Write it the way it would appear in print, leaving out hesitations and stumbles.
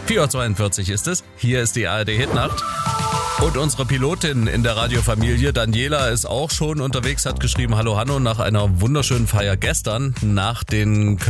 4:42 Uhr ist es. Hier ist die ARD Hitnacht. Und unsere Pilotin in der Radiofamilie, Daniela, ist auch schon unterwegs, hat geschrieben, hallo Hanno, nach einer wunderschönen Feier gestern, nach den